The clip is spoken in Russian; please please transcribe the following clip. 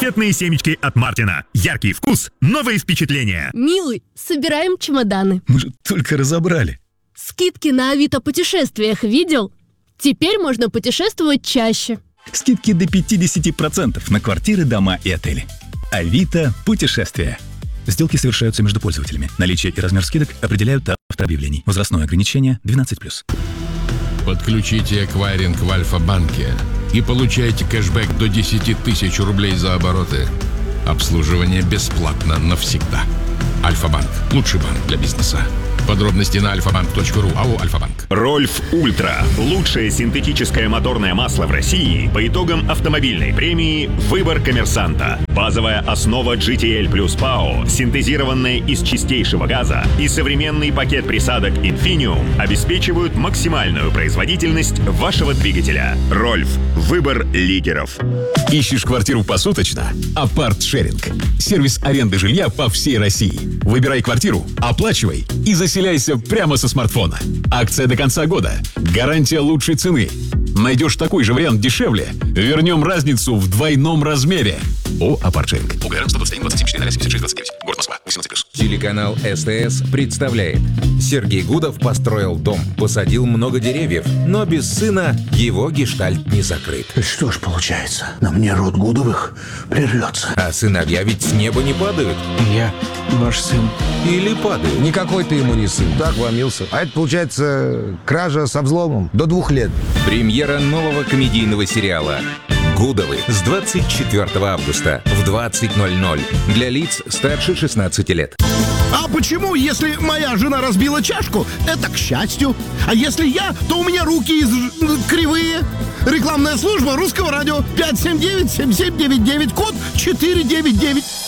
Конфетные семечки от Мартина. Яркий вкус, новые впечатления. Милый, собираем чемоданы. Мы же только разобрали. Скидки на Авито путешествиях видел? Теперь можно путешествовать чаще. Скидки до 50% на квартиры, дома и отели. Авито путешествия. Сделки совершаются между пользователями. Наличие и размер скидок определяют авторы объявлений. Возрастное ограничение 12+. Подключите эквайринг в Альфа-банке и получайте кэшбэк до 10 тысяч рублей за обороты. Обслуживание бесплатно навсегда. Альфа-банк. Лучший банк для бизнеса. Подробности на alfabank.ru. АО «Альфа-банк». Рольф Ультра. Лучшее синтетическое моторное масло в России по итогам автомобильной премии «Выбор коммерсанта». Базовая основа GTL плюс ПАО, синтезированная из чистейшего газа, и современный пакет присадок Infinium обеспечивают максимальную производительность вашего двигателя. Рольф. Выбор лидеров. Ищешь квартиру посуточно? Апарт-шеринг. Сервис аренды жилья по всей России. Выбирай квартиру, оплачивай и заселяйся прямо со смартфона. Акция до конца года. Гарантия лучшей цены. Найдешь такой же вариант дешевле? Вернем разницу в двойном размере. О, Апарт-шеринг. УГР 121 27 76 29. Город Москва. 18+. Телеканал СТС представляет. Сергей Гудов построил дом, посадил много деревьев, но без сына его гештальт не закрыт. Что ж получается, на мне род Гудовых прервется. А сыновья ведь с неба не падают. Я ваш сын. Или падают. Никакой ты ему не сын. Так вломился. А это, получается, кража со взломом до 2 лет. Премьера нового комедийного сериала «Гудовы» с 24 августа в 20:00 для лиц старше 16 лет. А почему, если моя жена разбила чашку, это к счастью? А если я, то у меня руки кривые. Рекламная служба Русского радио 579-7799, код 499.